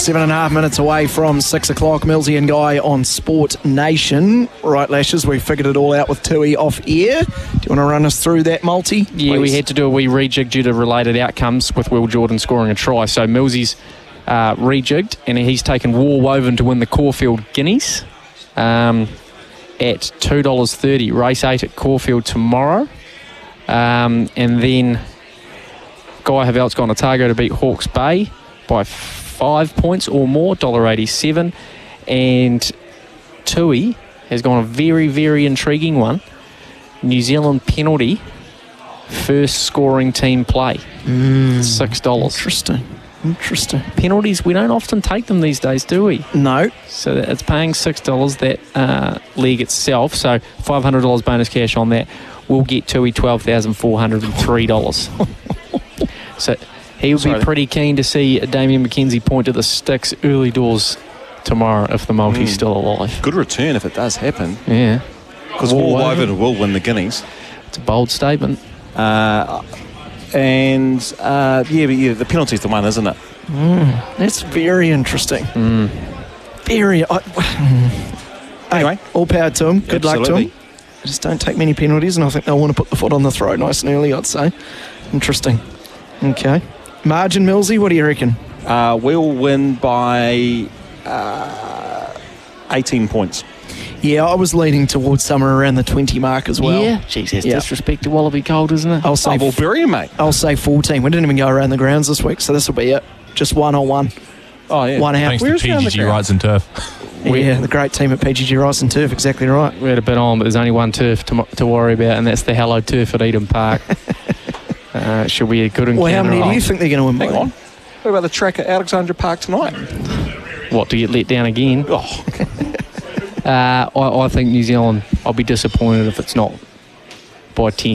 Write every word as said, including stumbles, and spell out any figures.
Seven and a half minutes away from six o'clock. Millsy and Guy on Sport Nation. Right, Lashes, we figured it all out with Tui off air. Do you want to run us through that multi? Yeah, please? We had to do a wee rejig due to related outcomes with Will Jordan scoring a try. So Millsy's uh, rejigged, and he's taken War Woven to win the Caulfield Guineas um, at two dollars thirty. Race eight at Caulfield tomorrow. Um, and then Guy Havelt's gone Otago to beat Hawke's Bay by five points or more, one dollar eighty-seven. And Tui has gone a very, very intriguing one. New Zealand penalty, first scoring team play, mm, six dollars. Interesting. Interesting. Penalties, we don't often take them these days, do we? No. So that it's paying six dollars, that uh, league itself. So five hundred dollars bonus cash on that. We'll get Tui twelve thousand four hundred three dollars. So he would be Sorry. pretty keen to see Damien McKenzie point to the sticks early doors tomorrow if the multi's Mm. still alive. Good return if it does happen. Yeah. Because War War Woven. Woven will win the Guineas. It's a bold statement. Uh, and, uh, yeah, but yeah, the penalty's the one, isn't it? Mm, that's very interesting. Mm. Very. I, Anyway. Hey, all power to him. Good luck to Absolutely. him. Just don't take many penalties, and I think they'll want to put the foot on the throat nice and early, I'd say. Interesting. Okay. Margin, Millsy, what do you reckon? Uh, we'll win by uh, eighteen points. Yeah, I was leaning towards somewhere around the twenty mark as well. Yeah. Jeez, that's Yeah. disrespect to Wallaby Gold, isn't it? I'll say Oh, we'll bury him, mate. I'll say fourteen. We didn't even go around the grounds this week, so this will be it. Just one on one. Oh, yeah. One out. Thanks Where's to round the P G G ground? Rights and Turf. Yeah, the great team at P G G Rice and Turf, exactly right. We had a bit on, but there's only one turf to, to worry about, and that's the Hello Turf at Eden Park. uh, should be a good encounter. Well, how many do you think they're going to win Hang by? on. What about the track at Alexandra Park tonight? What, to get let down again? Oh, Uh, I, I think New Zealand, I'll be disappointed if it's not by ten.